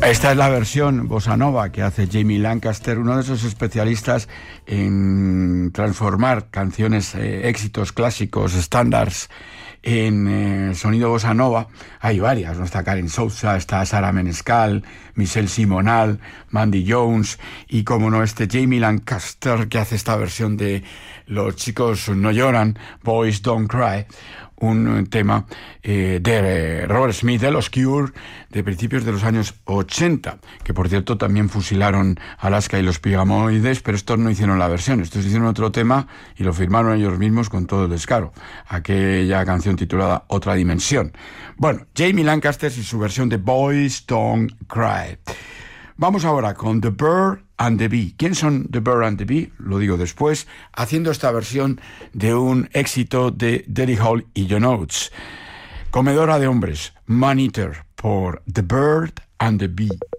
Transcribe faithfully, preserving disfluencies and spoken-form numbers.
Esta es la versión bossa nova que hace Jamie Lancaster, uno de esos especialistas en transformar canciones, eh, éxitos clásicos, estándares, en eh, sonido bossa nova. Hay varias, ¿no? Está Karen Souza, está Sara Menescal, Michelle Simonal, Mandy Jones y, como no, este Jamie Lancaster que hace esta versión de Los chicos no lloran, Boys Don't Cry, un tema eh, de Robert Smith, de los Cure, de principios de los años ochenta, que por cierto también fusilaron Alaska y los Pigamoides, pero estos no hicieron la versión, estos hicieron otro tema y lo firmaron ellos mismos con todo el descaro, aquella canción titulada Otra Dimensión. Bueno, Jamie Lancaster y su versión de Boys Don't Cry. Vamos ahora con The Bird and the Bee. ¿Quién son The Bird and the Bee? Lo digo después, haciendo esta versión de un éxito de Daddy Hall y John Oates. Comedora de hombres, Man Eater, por The Bird and the Bee.